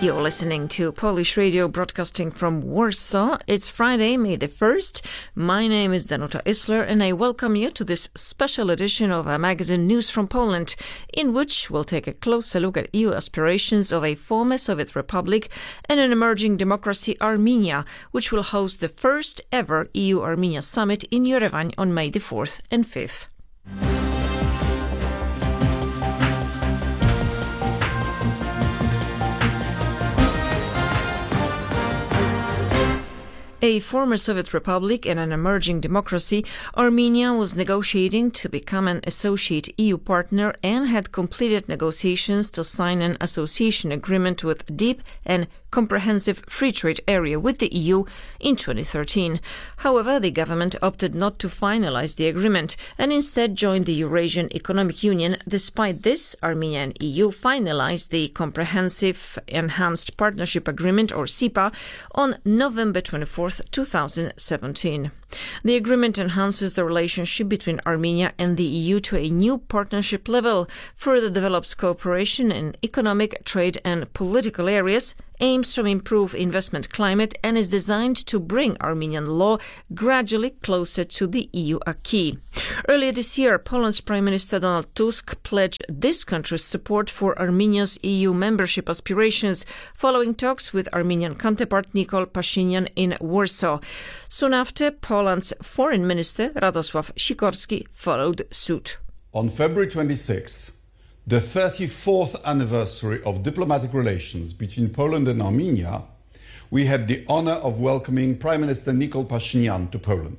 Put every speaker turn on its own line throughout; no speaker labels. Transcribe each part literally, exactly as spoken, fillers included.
You're listening to Polish Radio broadcasting from Warsaw. It's Friday, May the first. My name is Danuta Isler and I welcome you to this special edition of our magazine News from Poland, in which we'll take a closer look at E U aspirations of a former Soviet republic and an emerging democracy, Armenia, which will host the first ever E U-Armenia summit in Yerevan on May the fourth and fifth. A former Soviet republic and an emerging democracy, Armenia was negotiating to become an associate E U partner and had completed negotiations to sign an association agreement with deep and comprehensive free trade area with the E U in twenty thirteen. However, the government opted not to finalize the agreement and instead joined the Eurasian Economic Union. Despite this, Armenia and E U finalized the Comprehensive Enhanced Partnership Agreement, or C E P A, on November twenty-fourth, two thousand seventeen. The agreement enhances the relationship between Armenia and the E U to a new partnership level, further develops cooperation in economic, trade and political areas, aims to improve investment climate and is designed to bring Armenian law gradually closer to the E U acquis. Earlier this year, Poland's Prime Minister Donald Tusk pledged this country's support for Armenia's E U membership aspirations following talks with Armenian counterpart Nikol Pashinyan in Warsaw. Soon after, Poland's Foreign Minister Radosław Sikorski followed suit.
On February twenty-sixth, the thirty-fourth anniversary of diplomatic relations between Poland and Armenia, we had the honor of welcoming Prime Minister Nikol Pashinyan to Poland.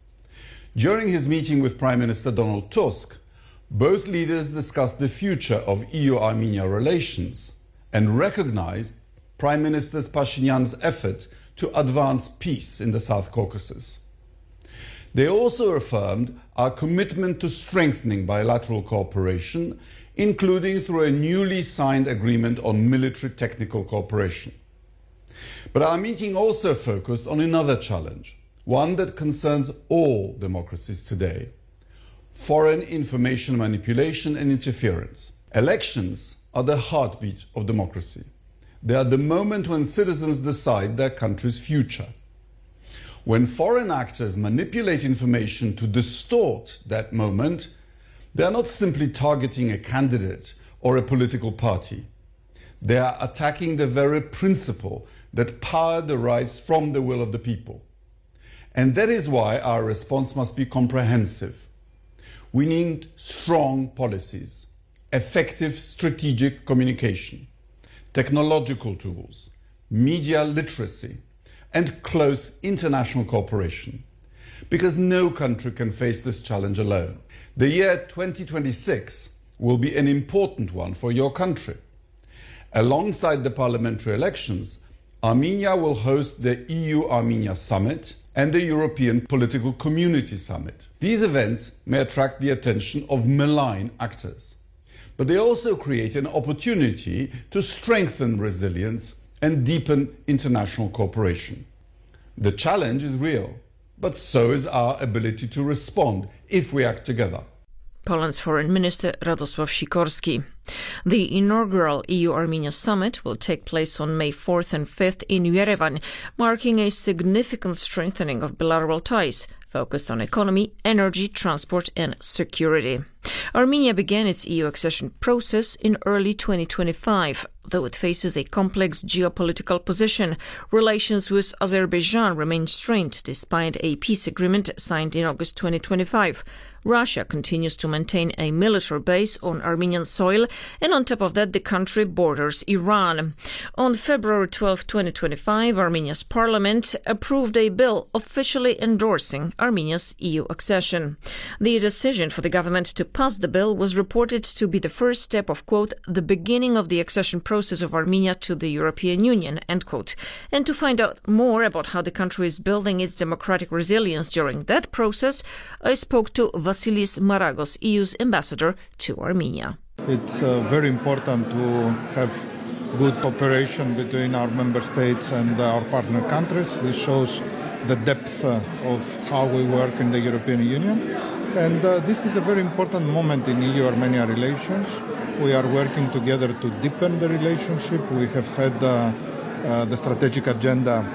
During his meeting with Prime Minister Donald Tusk, both leaders discussed the future of E U-Armenia relations and recognized Prime Minister Pashinyan's effort to advance peace in the South Caucasus. They also affirmed our commitment to strengthening bilateral cooperation, including through a newly signed agreement on military technical cooperation. But our meeting also focused on another challenge, one that concerns all democracies today: foreign information manipulation and interference. Elections are the heartbeat of democracy. They are the moment when citizens decide their country's future. When foreign actors manipulate information to distort that moment, they are not simply targeting a candidate or a political party. They are attacking the very principle that power derives from the will of the people. And that is why our response must be comprehensive. We need strong policies, effective strategic communication, technological tools, media literacy, and close international cooperation. Because no country can face this challenge alone. The year twenty twenty-six will be an important one for your country. Alongside the parliamentary elections, Armenia will host the E U-Armenia Summit and the European Political Community Summit. These events may attract the attention of malign actors, but they also create an opportunity to strengthen resilience and deepen international cooperation. The challenge is real, but so is our ability to respond if we act together.
Poland's Foreign Minister Radosław Sikorski. The inaugural E U-Armenia summit will take place on May fourth and fifth in Yerevan, marking a significant strengthening of bilateral ties, focused on economy, energy, transport and security. Armenia began its E U accession process in early twenty twenty-five. Though it faces a complex geopolitical position, relations with Azerbaijan remain strained despite a peace agreement signed in August twenty twenty-five. Russia continues to maintain a military base on Armenian soil, and on top of that, the country borders Iran. On February twelfth, twenty twenty-five, Armenia's parliament approved a bill officially endorsing Armenia's E U accession. The decision for the government to pass the bill was reported to be the first step of, quote, the beginning of the accession process of Armenia to the European Union, end quote. And to find out more about how the country is building its democratic resilience during that process, I spoke to Vasilis Maragos, E U's ambassador to Armenia.
It's uh, very important to have good cooperation between our member states and our partner countries. This shows the depth uh, of how we work in the European Union. And uh, this is a very important moment in E U-Armenia relations. We are working together to deepen the relationship. We have had uh, uh, the strategic agenda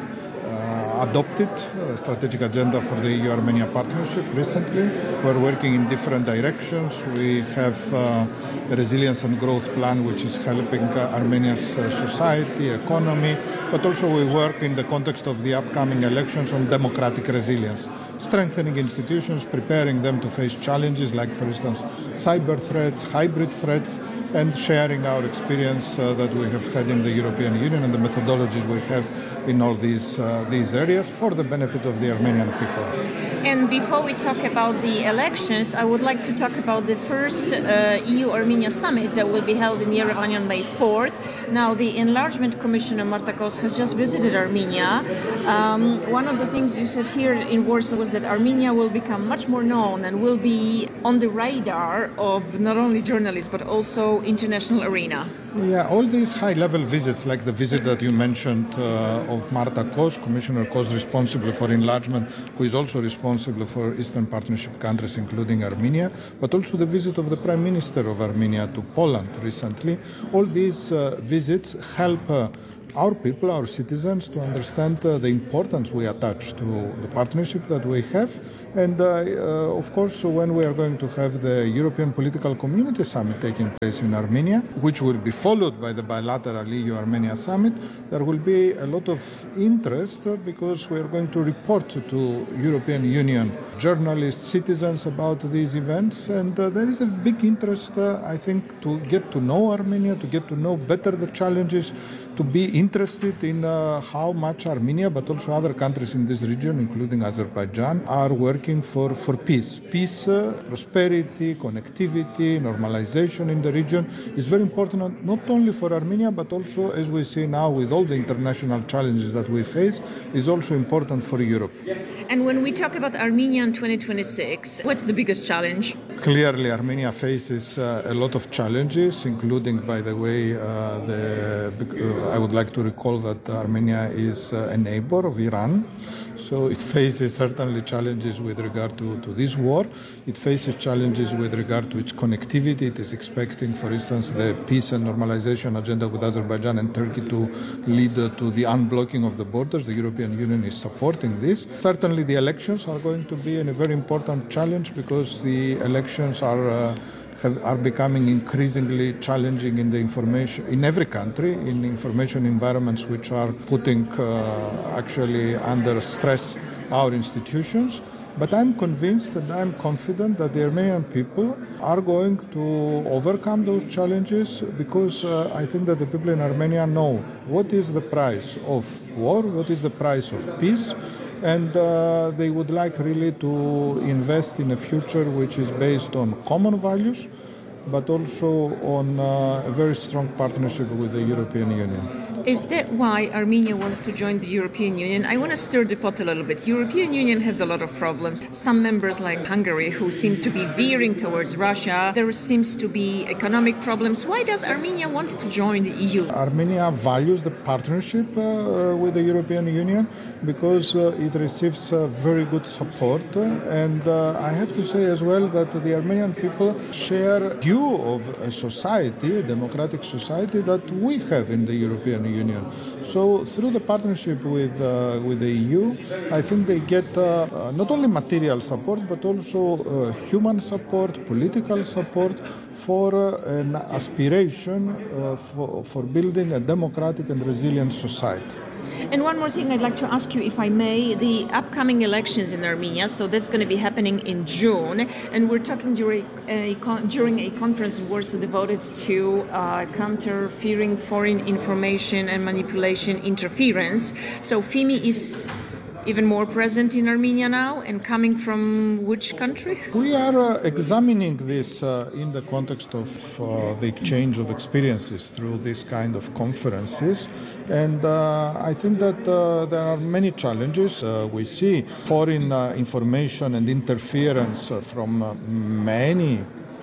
uh, adopted, uh, strategic agenda for the E U-Armenia partnership recently. We're working in different directions. We have uh, a resilience and growth plan which is helping uh, Armenia's uh, society, economy, but also we work in the context of the upcoming elections on democratic resilience, strengthening institutions, preparing them to face challenges like, for instance, cyber threats, hybrid threats, and sharing our experience uh, that we have had in the European Union and the methodologies we have in all these uh, these areas for the benefit of the Armenian people.
And before we talk about the elections, I would like to talk about the first uh, E U-Armenia summit that will be held in Yerevan on May fourth. Now, the Enlargement Commissioner Marta Kos has just visited Armenia. Um, one of the things you said here in Warsaw was that Armenia will become much more known and will be on the radar of not only journalists but also international arena.
Yeah, all these high-level visits, like the visit that you mentioned uh, of Marta Kos, Commissioner Kos responsible for enlargement, who is also responsible for Eastern Partnership countries, including Armenia, but also the visit of the Prime Minister of Armenia to Poland recently. All these uh, visits help uh, our people, our citizens, to understand uh, the importance we attach to the partnership that we have. And uh, uh, of course, when we are going to have the European Political Community Summit taking place in Armenia, which will be followed by the bilateral E U-Armenia Summit, there will be a lot of interest uh, because we are going to report to European Union journalists, citizens about these events. And uh, there is a big interest, uh, I think, to get to know Armenia, to get to know better the challenges, to be interested in uh, how much Armenia, but also other countries in this region, including Azerbaijan, are working for, for peace. Peace, uh, prosperity, connectivity, normalization in the region is very important, not only for Armenia, but also, as we see now with all the international challenges that we face, is also important for Europe.
And when we talk about Armenia in twenty twenty-six, what's the biggest challenge?
Clearly, Armenia faces uh, a lot of challenges, including, by the way, uh, the, uh, I would like to recall that Armenia is uh, a neighbor of Iran. So it faces certainly challenges with regard to, to this war. It faces challenges with regard to its connectivity. It is expecting, for instance, the peace and normalization agenda with Azerbaijan and Turkey to lead uh, to the unblocking of the borders. The European Union is supporting this. Certainly the elections are going to be a very important challenge because the elections are uh, Have, are becoming increasingly challenging in the information in every country, in information environments which are putting uh, actually under stress our institutions. But I'm convinced and I'm confident that the Armenian people are going to overcome those challenges because uh, I think that the people in Armenia know what is the price of war, what is the price of peace, and uh, they would like really to invest in a future which is based on common values, but also on uh, a very strong partnership with the European Union.
Is that why Armenia wants to join the European Union? I want to stir the pot a little bit. European Union has a lot of problems. Some members like Hungary who seem to be veering towards Russia. There seems to be economic problems. Why does Armenia want to join the E U?
Armenia values the partnership uh, with the European Union because uh, it receives uh, very good support. And uh, I have to say as well that the Armenian people share a view of a society, a democratic society that we have in the European Union. Union. So through the partnership with uh, with the E U, I think they get uh, uh, not only material support but also uh, human support, political support for uh, an aspiration uh, for, for building a democratic and resilient society.
And one more thing I'd like to ask you, if I may, the upcoming elections in Armenia, so that's going to be happening in June, and we're talking during a, during a conference in Warsaw devoted to uh, counterfeiting foreign information and manipulation interference. So FIMI is even more present in Armenia now, and coming from which country?
We are uh, examining this uh, in the context of uh, the exchange of experiences through this kind of conferences. And uh, I think that uh, there are many challenges. Uh, we see foreign uh, information and interference uh, from uh, many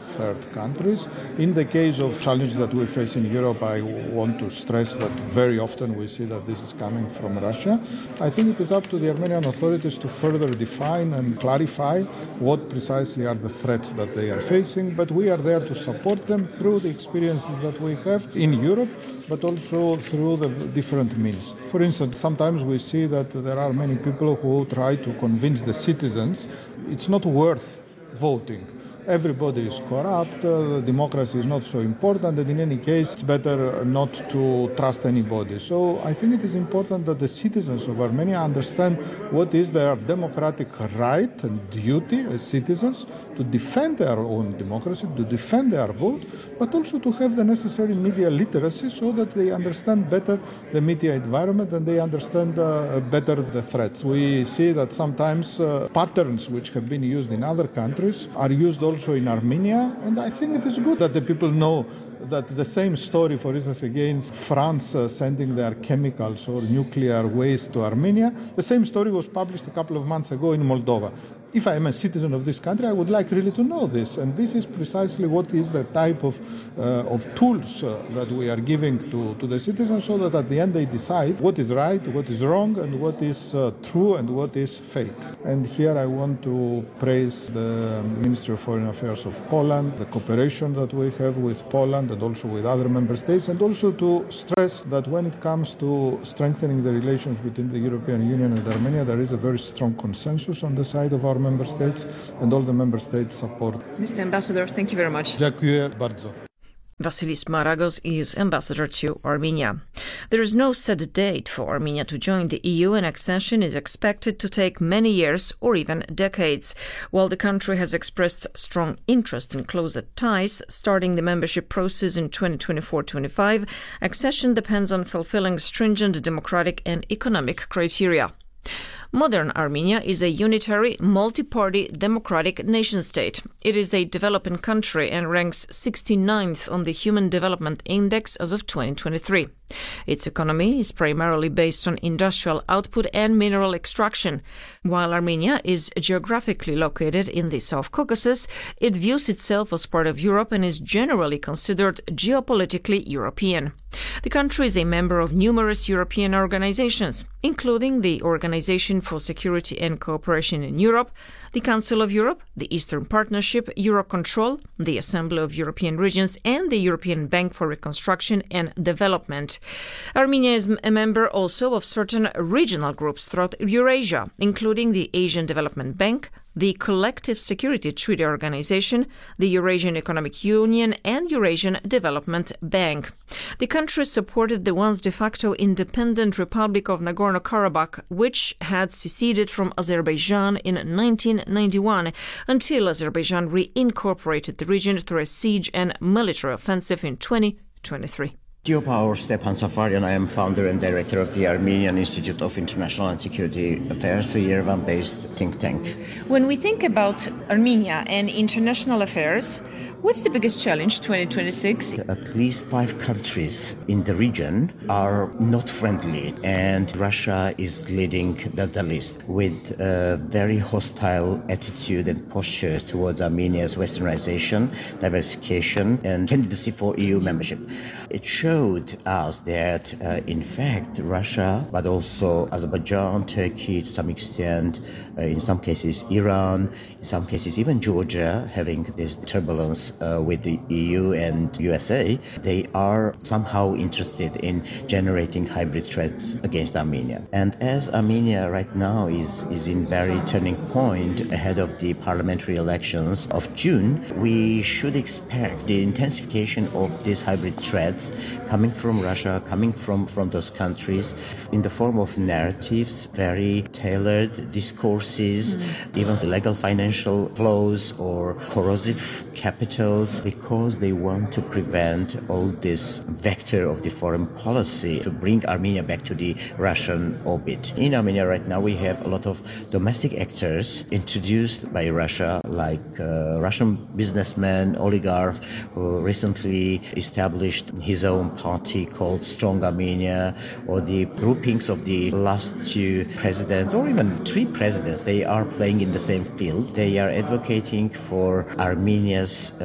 third countries. In the case of challenges that we face in Europe, I want to stress that very often we see that this is coming from Russia. I think it is up to the Armenian authorities to further define and clarify what precisely are the threats that they are facing, but we are there to support them through the experiences that we have in Europe, but also through the different means. For instance, sometimes we see that there are many people who try to convince the citizens it's not worth voting. Everybody is corrupt, uh, democracy is not so important, and in any case, it's better not to trust anybody. So I think it is important that the citizens of Armenia understand what is their democratic right and duty as citizens to defend their own democracy, to defend their vote, but also to have the necessary media literacy so that they understand better the media environment and they understand uh, better the threats. We see that sometimes uh, patterns which have been used in other countries are used also also in Armenia, and I think it is good that the people know that the same story, for instance, against France uh, sending their chemicals or nuclear waste to Armenia, the same story was published a couple of months ago in Moldova. If I am a citizen of this country, I would like really to know this, and this is precisely what is the type of uh, of tools uh, that we are giving to, to the citizens, so that at the end they decide what is right, what is wrong, and what is uh, true and what is fake. And here I want to praise the Ministry of Foreign Affairs of Poland, the cooperation that we have with Poland and also with other member states, and also to stress that when it comes to strengthening the relations between the European Union and Armenia, there is a very strong consensus on the side of our member states, and all the member states support.
Mister Ambassador, thank you very much.
Dziękuję bardzo.
Vasilis Maragos, E U's ambassador to Armenia. There is no set date for Armenia to join the E U, and accession is expected to take many years or even decades. While the country has expressed strong interest in closer ties, starting the membership process in twenty twenty-four twenty-five, accession depends on fulfilling stringent democratic and economic criteria. Modern Armenia is a unitary, multi-party democratic nation-state. It is a developing country and ranks sixty-ninth on the Human Development Index as of twenty twenty-three. Its economy is primarily based on industrial output and mineral extraction. While Armenia is geographically located in the South Caucasus, it views itself as part of Europe and is generally considered geopolitically European. The country is a member of numerous European organizations, including the Organization for Security and Cooperation in Europe, the Council of Europe, the Eastern Partnership, Eurocontrol, the Assembly of European Regions, and the European Bank for Reconstruction and Development. Armenia is a member also of certain regional groups throughout Eurasia, including the Asian Development Bank, the Collective Security Treaty Organization, the Eurasian Economic Union, and Eurasian Development Bank. The country supported the once de facto independent Republic of Nagorno-Karabakh, which had seceded from Azerbaijan in nineteen ninety-one, until Azerbaijan reincorporated the region through a siege and military offensive in twenty twenty-three.
Geopower Stepan Safarian. I am founder and director of the Armenian Institute of International and Security Affairs, a Yerevan-based think tank.
When we think about Armenia and international affairs, what's the biggest challenge twenty twenty-six?
At least five countries in the region are not friendly, and Russia is leading the, the list with a very hostile attitude and posture towards Armenia's westernization, diversification, and candidacy for E U membership. It showed us that, uh, in fact, Russia, but also Azerbaijan, Turkey to some extent, uh, in some cases Iran, in some cases even Georgia, having this turbulence uh, with the E U and U S A, they are somehow interested in generating hybrid threats against Armenia. And as Armenia right now is, is in very turning point ahead of the parliamentary elections of June, we should expect the intensification of these hybrid threats coming from Russia, coming from, from those countries in the form of narratives, very tailored discourses, mm. even the legal financial flows or corrosive capitals, because they want to prevent all this vector of the foreign policy to bring Armenia back to the Russian orbit. In Armenia right now we have a lot of domestic actors introduced by Russia, like uh, Russian businessman, oligarch, who recently established his own party called Strong Armenia, or the groupings of the last two presidents, or even three presidents. They are playing in the same field. They are advocating for Armenia's uh,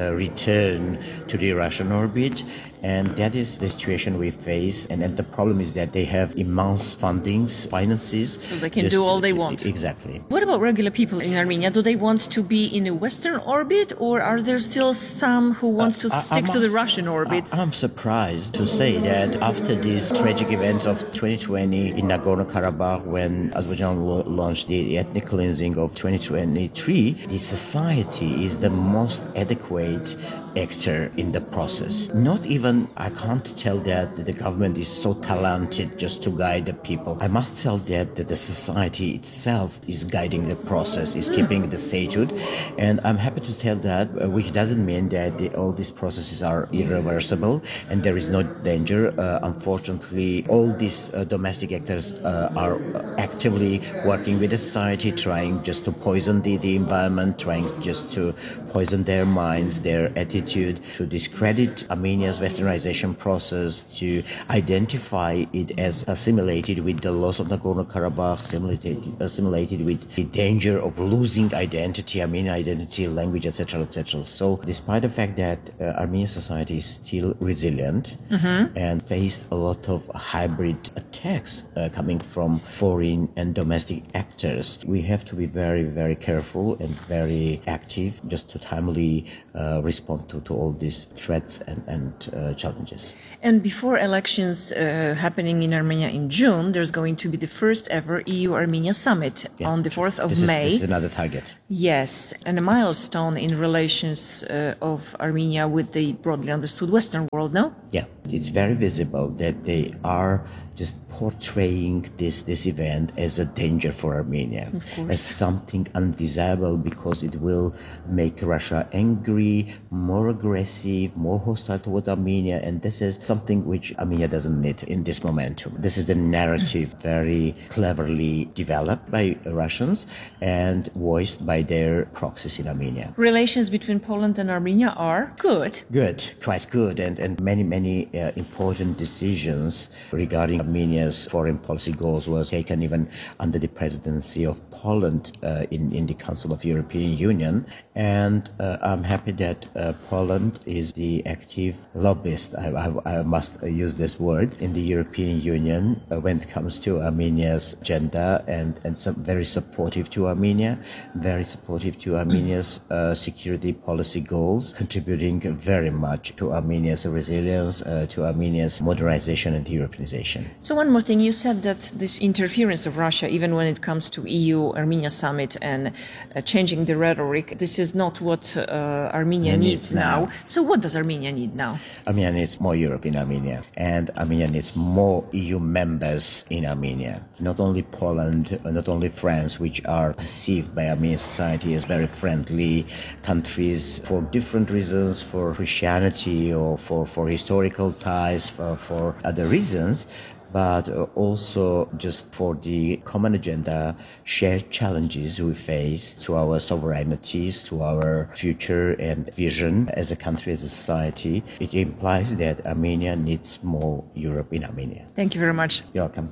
uh, return to the Russian orbit. And that is the situation we face. And then the problem is that they have immense fundings, finances.
So they can do all they want.
Exactly.
What about regular people in Armenia? Do they want to be in a Western orbit, or are there still some who want uh, to I, stick I must, to the Russian orbit?
I, I'm surprised to say that after these tragic events of twenty twenty in Nagorno-Karabakh, when Azerbaijan lo- launched the ethnic cleansing of twenty twenty-three, the society is the most adequate actor in the process. Not even, I can't tell that the government is so talented just to guide the people. I must tell that, that the society itself is guiding the process, is keeping the statehood. And I'm happy to tell that, uh, which doesn't mean that the, all these processes are irreversible and there is no danger. Uh, unfortunately, all these uh, domestic actors uh, are actively working with the society, trying just to poison the, the environment, trying just to poison their minds, their attitude, to discredit Armenia's westernization process, to identify it as assimilated with the loss of Nagorno-Karabakh, assimilated, assimilated with the danger of losing identity, Armenian identity, language, et cetera, et cetera. So, despite the fact that uh, Armenian society is still resilient mm-hmm. and faced a lot of hybrid attacks uh, coming from foreign and domestic actors, we have to be very, very careful and very active just to timely uh, respond to, to all these threats and, and uh, challenges.
And before elections uh, happening in Armenia in June, there's going to be the first ever E U-Armenia summit yeah. on the fourth of
this
May.
Is, this is another target.
Yes, and a milestone in relations uh, of Armenia with the broadly understood Western world, no?
Yeah, it's very visible that they are just portraying this, this event as a danger for Armenia, as something undesirable because it will make Russia angry, more aggressive, more hostile toward Armenia, and this is something which Armenia doesn't need in this momentum. This is the narrative very cleverly developed by Russians and voiced by their proxies in Armenia.
Relations between Poland and Armenia are good.
Good, quite good, and, and many, many uh, important decisions regarding Armenia's foreign policy goals was taken even under the presidency of Poland uh, in, in the Council of European Union. And uh, I'm happy that uh, Poland is the active lobbyist, I, I, I must use this word, in the European Union uh, when it comes to Armenia's agenda, and, and some very supportive to Armenia, very supportive to Armenia's uh, security policy goals, contributing very much to Armenia's resilience, uh, to Armenia's modernization and Europeanization.
So one more thing, you said that this interference of Russia, even when it comes to E U-Armenia summit and uh, changing the rhetoric, this is not what uh, Armenia needs, needs now. now. So what does Armenia need now?
Armenia needs more Europe in Armenia, and Armenia needs more E U members in Armenia. Not only Poland, not only France, which are perceived by Armenian society as very friendly countries for different reasons, for Christianity or for, for historical ties, for, for other reasons, but also just for the common agenda, shared challenges we face to our sovereignties, to our future and vision as a country, as a society. It implies that Armenia needs more Europe in Armenia.
Thank you very much.
You're welcome.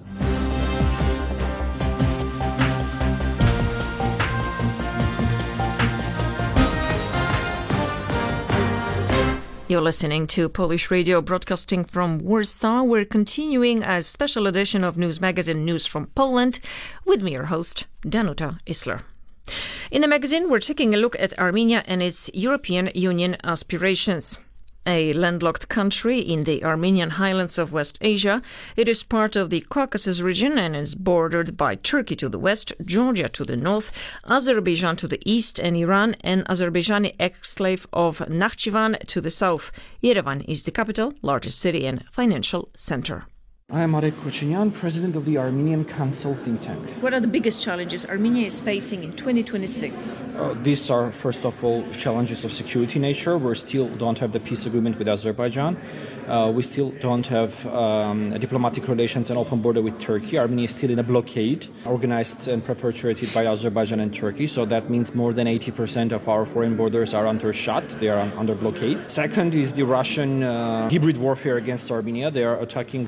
You're listening to Polish Radio broadcasting from Warsaw. We're continuing a special edition of News Magazine News from Poland with me, your host, Danuta Isler. In the magazine, we're taking a look at Armenia and its European Union aspirations. A landlocked country in the Armenian highlands of West Asia, it is part of the Caucasus region and is bordered by Turkey to the west, Georgia to the north, Azerbaijan to the east, and Iran and Azerbaijani exclave of Nakhchivan to the south. Yerevan is the capital, largest city, and financial center.
I am Marek Kochinyan, president of the Armenian Council think tank.
What are the biggest challenges Armenia is facing in twenty twenty-six?
Uh, these are, first of all, challenges of security nature. We still don't have the peace agreement with Azerbaijan. Uh, we still don't have um, diplomatic relations and open border with Turkey. Armenia is still in a blockade, organized and perpetuated by Azerbaijan and Turkey. So that means more than eighty percent of our foreign borders are under shut. They are under blockade. Second is the Russian uh, hybrid warfare against Armenia. They are attacking Armenian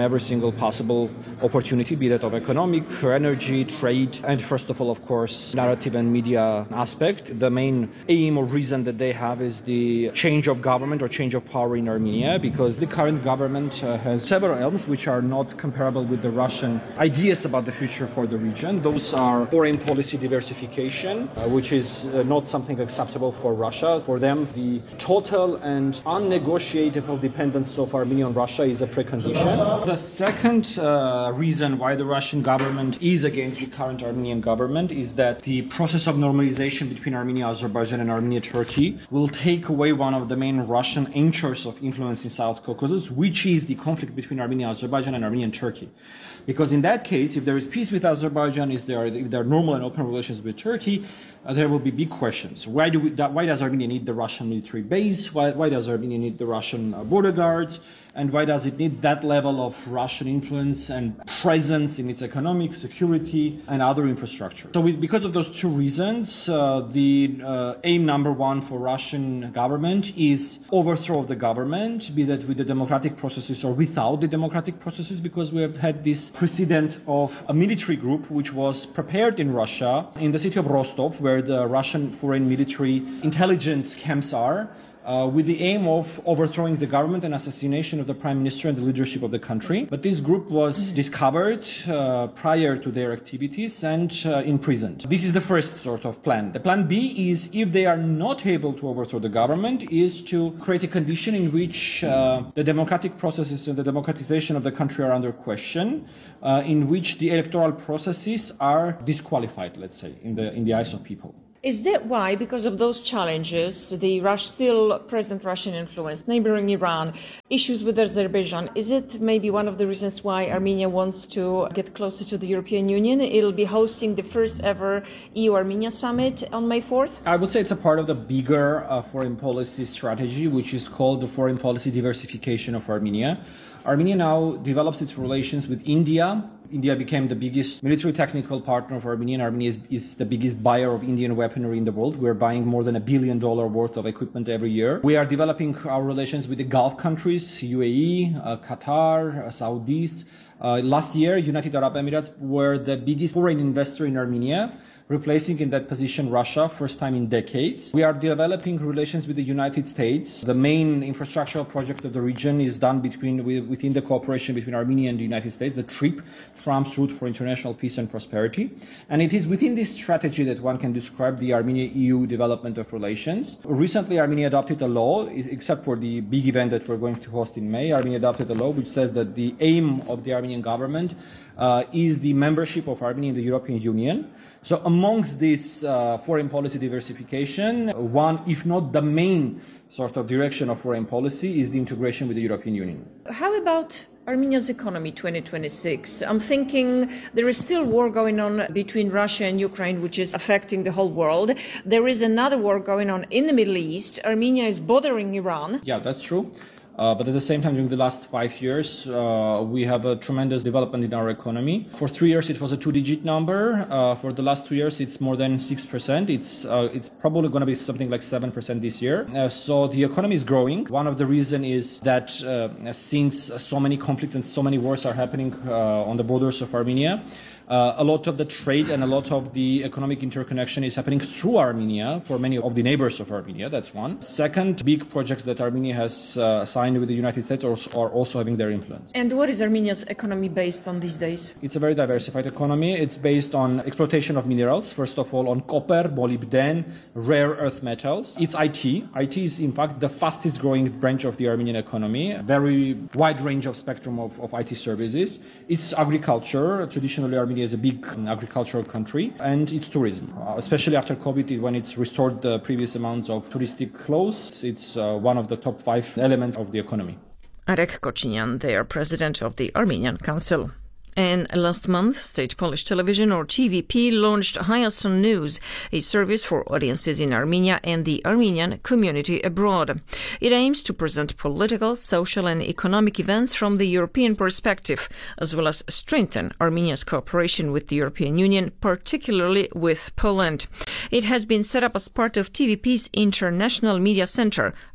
every single possible opportunity, be that of economic, energy, trade, and first of all, of course, narrative and media aspect. The main aim or reason that they have is the change of government or change of power in Armenia, because the current government uh, has several aims which are not comparable with the Russian ideas about the future for the region. Those are foreign policy diversification, uh, which is uh, not something acceptable for Russia. For them, the total and unnegotiable dependence of Armenia on Russia is a precondition. The second uh, reason why the Russian government is against the current Armenian government is that the process of normalization between Armenia, Azerbaijan, and Armenia, Turkey will take away one of the main Russian anchors of influence in South Caucasus, which is the conflict between Armenia, Azerbaijan, and Armenia and Turkey. Because in that case, if there is peace with Azerbaijan, if there are, if there are normal and open relations with Turkey, uh, there will be big questions. Why do we, that, why does Armenia need the Russian military base? Why, why does Armenia need the Russian uh, border guards? And why does it need that level of Russian influence and presence in its economic, security, and other infrastructure? So with, because of those two reasons, uh, the uh, aim number one for Russian government is overthrow of the government, be that with the democratic processes or without the democratic processes, because we have had this precedent of a military group which was prepared in Russia, in the city of Rostov, where the Russian foreign military intelligence camps are, Uh, with the aim of overthrowing the government and assassination of the prime minister and the leadership of the country. But this group was discovered uh, prior to their activities and uh, imprisoned. This is the first sort of plan. The plan B is, if they are not able to overthrow the government, is to create a condition in which uh, the democratic processes and the democratization of the country are under question, uh, in which the electoral processes are disqualified, let's say, in the, in the eyes of people.
Is that why, because of those challenges, the Rush, still present Russian influence, neighboring Iran, issues with Azerbaijan, is it maybe one of the reasons why Armenia wants to get closer to the European Union? It'll be hosting the first ever E U-Armenia summit on May fourth?
I would say it's a part of the bigger uh, foreign policy strategy, which is called the foreign policy diversification of Armenia. Armenia now develops its relations with India. India became the biggest military technical partner of Armenia, and Armenia is, is the biggest buyer of Indian weaponry in the world. We're buying more than a billion dollar worth of equipment every year. We are developing our relations with the Gulf countries, U A E, uh, Qatar, uh, Saudis. Uh, last year, United Arab Emirates were the biggest foreign investor in Armenia, replacing in that position Russia, first time in decades. We are developing relations with the United States. The main infrastructural project of the region is done between within the cooperation between Armenia and the United States, the TRIP, Trump's Route for International Peace and Prosperity. And it is within this strategy that one can describe the Armenia-E U development of relations. Recently, Armenia adopted a law, except for the big event that we're going to host in May. Armenia adopted a law which says that the aim of the Armenian government uh, is the membership of Armenia in the European Union. So amongst this uh, foreign policy diversification, one, if not the main sort of direction of foreign policy, is the integration with the European Union.
How about Armenia's economy twenty twenty-six? I'm thinking there is still war going on between Russia and Ukraine, which is affecting the whole world. There is another war going on in the Middle East. Armenia is bordering Iran.
Yeah, that's true. Uh, but at the same time, during the last five years, uh, we have a tremendous development in our economy. For three years, it was a two-digit number. Uh, for the last two years, it's more than six percent. It's uh, it's probably going to be something like seven percent this year. Uh, so the economy is growing. One of the reasons is that uh, since so many conflicts and so many wars are happening uh, on the borders of Armenia, Uh, a lot of the trade and a lot of the economic interconnection is happening through Armenia for many of the neighbors of Armenia. That's one. Second, big projects that Armenia has uh, signed with the United States are, are also having their influence.
And what is Armenia's economy based on these days?
It's a very diversified economy. It's based on exploitation of minerals, first of all on copper, molybdenum, rare earth metals. It's I T. I T is in fact the fastest growing branch of the Armenian economy. A very wide range of spectrum of, of I T services. It's agriculture. Traditionally, Armenia is a big agricultural country, and it's tourism, uh, especially after COVID, when it's restored the previous amounts of touristic flows. It's uh, one of the top five elements of the economy.
Arek Kocinian, they are president of the Armenian Council. And last month, State Polish Television, or T V P, launched Hayastan News, a service for audiences in Armenia and the Armenian community abroad. It aims to present political, social and economic events from the European perspective, as well as strengthen Armenia's cooperation with the European Union, particularly with Poland. It has been set up as part of T V P's International Media Center,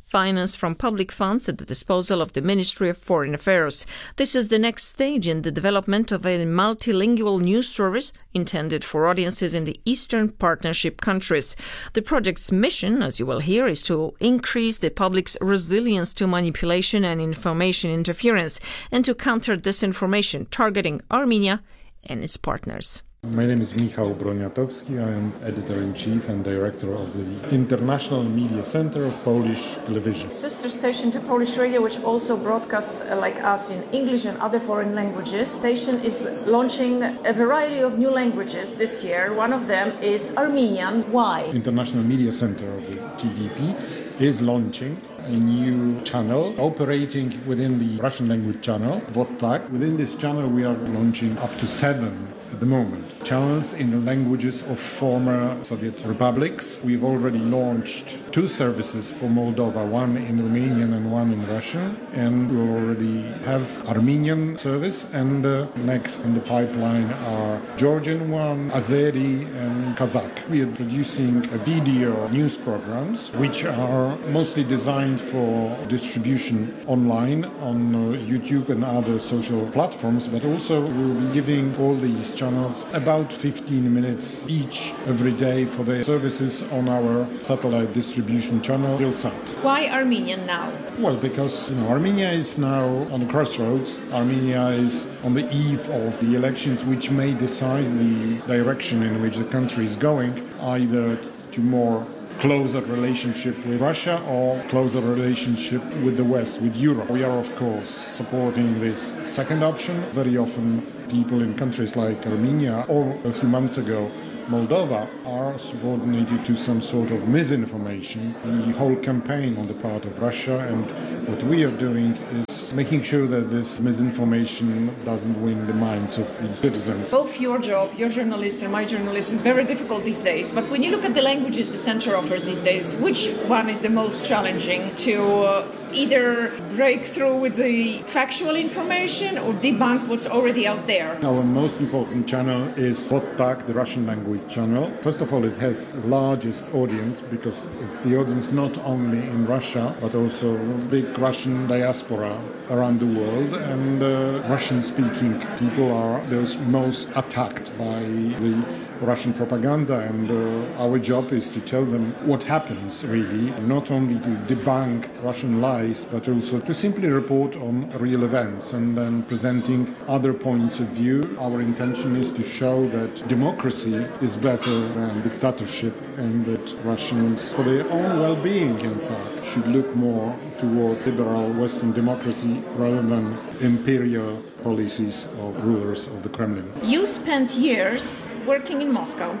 financed from public funds at the disposal of the Ministry of Foreign Affairs. This is the next stage in the development of a multilingual news service intended for audiences in the Eastern Partnership countries. The project's mission, as you will hear, is to increase the public's resilience to manipulation and information interference and to counter disinformation targeting Armenia and its partners.
My name is Michał Broniatowski. I am Editor-in-Chief and Director of the International Media Center of Polish Television.
Sister station to Polish Radio, which also broadcasts uh, like us in English and other foreign languages. Station is launching a variety of new languages this year. One of them is Armenian. Why?
International Media Center of the T V P is launching a new channel operating within the Russian language channel, Vodtak. Within this channel we are launching up to seven at the moment channels in the languages of former Soviet republics. We've already launched two services for Moldova, one in Romanian and one in Russian, and we already have Armenian service, and uh, next in the pipeline are Georgian one, Azeri and Kazakh. We are producing video news programs which are mostly designed for distribution online on uh, YouTube and other social platforms, but also we'll be giving all these channels about fifteen minutes each every day for their services on our satellite distribution channel, Ilsat.
Why Armenian now?
Well, because you know, Armenia is now on the crossroads. Armenia is on the eve of the elections which may decide the direction in which the country is going, either to more closer relationship with Russia or closer relationship with the West, with Europe. We are, of course, supporting this second option. Very often people in countries like Armenia or a few months ago Moldova are subordinated to some sort of misinformation. The whole campaign on the part of Russia, and what we are doing is making sure that this misinformation doesn't win the minds of the citizens.
Both your job, your journalist and my journalist, is very difficult these days. But when you look at the languages the center offers these days, which one is the most challenging to uh, either break through with the factual information or debunk what's already out there?
Our most important channel is Vodtak, the Russian language channel. First of all, it has the largest audience because it's the audience not only in Russia, but also big Russian diaspora around the world, and uh, Russian-speaking people are those most attacked by the Russian propaganda, and uh, our job is to tell them what happens really, not only to debunk Russian lies, but also to simply report on real events and then presenting other points of view. Our intention is to show that democracy is better than dictatorship, and that Russians, for their own well-being in fact, should look more toward liberal Western democracy rather than imperial policies of rulers of the Kremlin.
You spent years working in Moscow.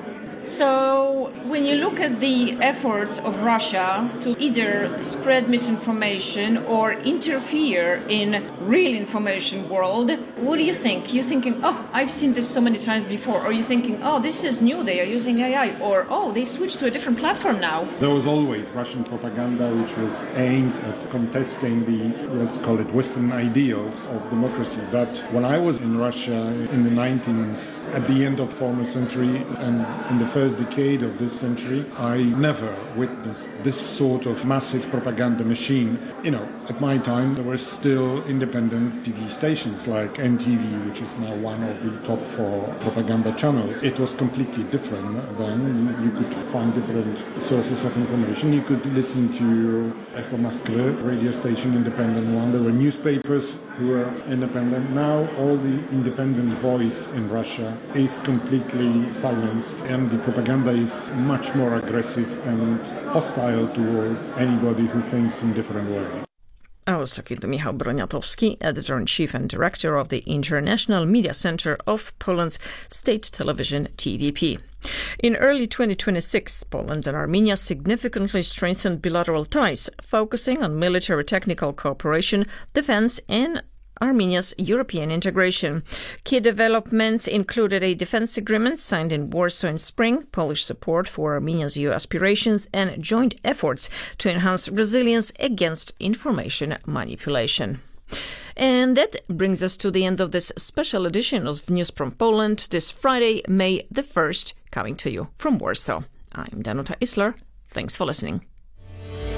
So when you look at the efforts of Russia to either spread misinformation or interfere in real information world, what do you think? You're thinking, oh, I've seen this so many times before. Or you're thinking, oh, this is new, they are using A I. Or, oh, they switched to a different platform now.
There was always Russian propaganda which was aimed at contesting the, let's call it, Western ideals of democracy. But when I was in Russia in the nineties, at the end of the former century and in the first decade of this century, I never witnessed this sort of massive propaganda machine. You know, at my time there were still independent T V stations like N T V, which is now one of the top four propaganda channels. It was completely different then. You, you could find different sources of information. You could listen to Echo Moskvy, radio station, independent one. There were newspapers who were independent. Now all the independent voice in Russia is completely silenced, and the propaganda is much more aggressive and hostile towards anybody who thinks in a different way.
I was talking to Michał Broniatowski, Editor-in-Chief and Director of the International Media Center of Poland's state television T V P. In early twenty twenty-six, Poland and Armenia significantly strengthened bilateral ties, focusing on military technical cooperation, defense, and Armenia's European integration. Key developments included a defense agreement signed in Warsaw in spring, Polish support for Armenia's E U aspirations, and joint efforts to enhance resilience against information manipulation. And that brings us to the end of this special edition of News from Poland this Friday, May the first, coming to you from Warsaw. I'm Danuta Isler. Thanks for listening.